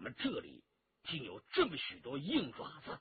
么这里竟有这么许多硬爪子？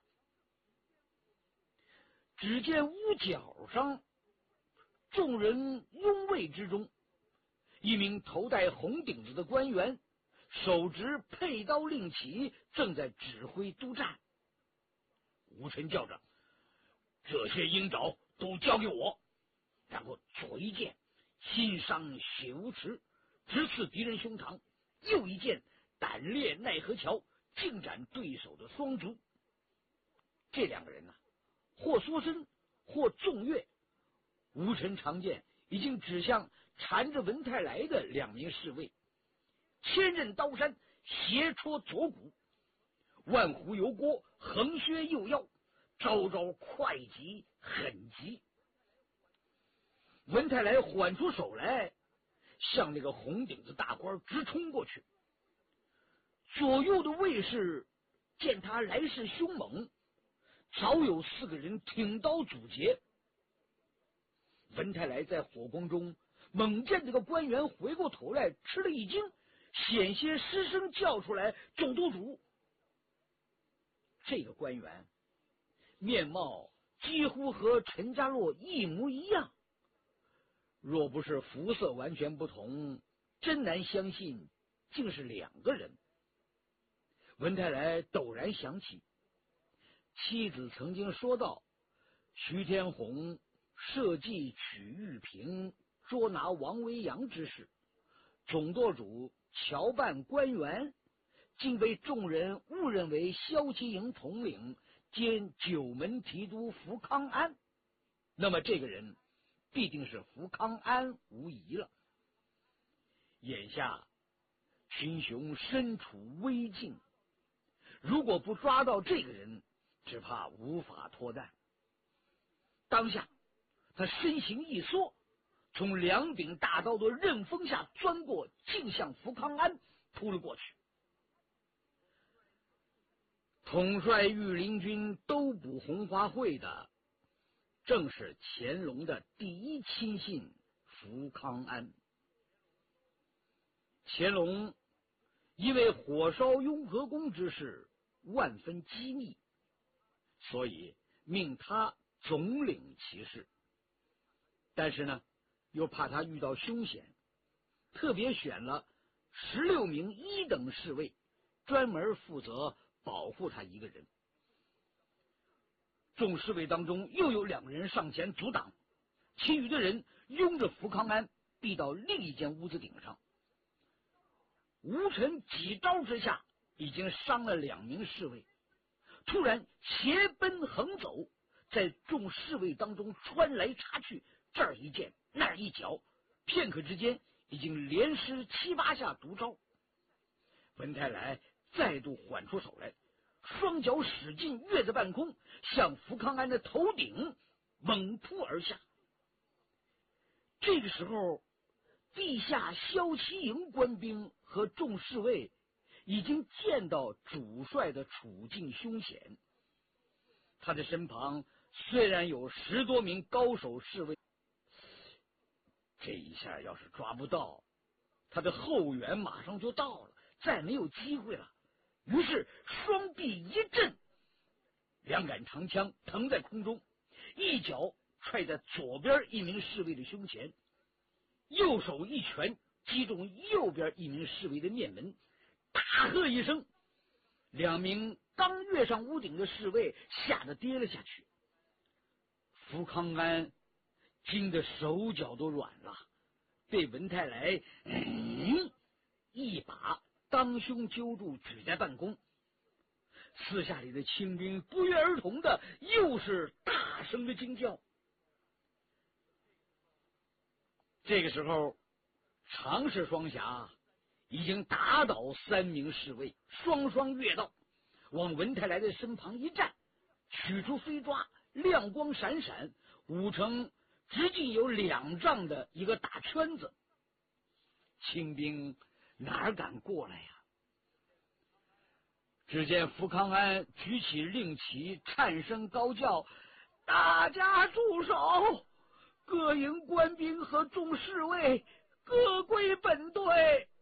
只见屋角上，众人拥卫之中，一名头戴红顶子的官员，手执佩刀令旗，正在指挥督战。吴臣叫着：“这些鹰爪都交给我！”然后左一剑，心伤血无池，直刺敌人胸膛；右一剑，胆裂奈何桥，尽斩对手的双足。这两个人呢，或缩身，或纵跃。吴臣长剑已经指向缠着文泰来的两名侍卫，千仞刀山斜戳左骨，万湖油锅横削右腰，招招快极狠极。文泰来缓出手来，向那个红顶子大官直冲过去。左右的卫士见他来势凶猛，早有4个人挺刀阻截。文泰来在火光中猛见这个官员回过头来，吃了一惊，险些失声叫出来：“总督主！”这个官员面貌几乎和陈家洛一模一样，若不是肤色完全不同，真难相信竟是2个人。文泰来陡然想起，妻子曾经说到，徐天宏设计取玉屏，捉拿王维阳之事，总舵主侨办官员竟被众人误认为骁骑营统领兼九门提督福康安，那么这个人必定是福康安无疑了。眼下群雄身处危境，如果不抓到这个人，只怕无法脱单。当下他身形一缩，从2柄大刀的刃锋下钻过，径向福康安扑了过去。统帅御林军都捕红花会的正是乾隆的第一亲信福康安。乾隆因为火烧雍和宫之事万分机密，所以命他总领其事，但是呢，又怕他遇到凶险，特别选了16名1等侍卫，专门负责保护他一个人。众侍卫当中又有2个人上前阻挡，其余的人拥着福康安逼到另一间屋子顶上。吴臣几招之下已经伤了2名侍卫，突然斜奔横走，在众侍卫当中穿来插去，这儿一剑那儿一脚，片刻之间已经连施7、8下毒招。文泰来再度缓出手来，双脚使劲跃在半空，向福康安的头顶猛扑而下。这个时候，地下骁骑营官兵和众侍卫已经见到主帅的处境凶险，他的身旁虽然有10多名高手侍卫，这一下要是抓不到，他的后援马上就到了，再没有机会了。于是双臂一震，2杆长枪腾在空中，一脚踹在左边一名侍卫的胸前，右手一拳击中右边一名侍卫的面门，大喝一声，2名刚跃上屋顶的侍卫吓得跌了下去。福康安惊得手脚都软了，被文泰来一把当胸揪住，举在半空。四下里的清兵不约而同的又是大声的惊叫。这个时候，常氏双侠已经打倒3名侍卫，双双跃道，往文泰来的身旁一站，取出飞抓，亮光闪闪，舞成直径有2丈的一个大圈子。清兵哪敢过来呀？只见福康安举起令旗，颤声高叫：“大家住手！各营官兵和众侍卫各归本队！”